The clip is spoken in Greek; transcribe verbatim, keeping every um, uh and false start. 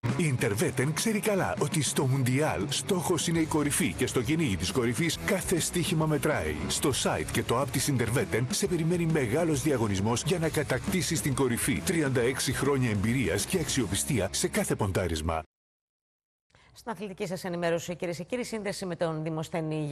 Η Interveten ξέρει καλά ότι στο Μουντιάλ στόχος είναι η κορυφή και στο κυνήγι της κορυφής κάθε στοίχημα μετράει. Στο site και το app της Interveten σε περιμένει μεγάλος διαγωνισμός για να κατακτήσεις την κορυφή. τριάντα έξι χρόνια εμπειρίας και αξιοπιστία σε κάθε ποντάρισμα. Στην αθλητική σας ενημέρωση, κυρίες και κύριοι, σύνδεση με τον Δημοσθενή.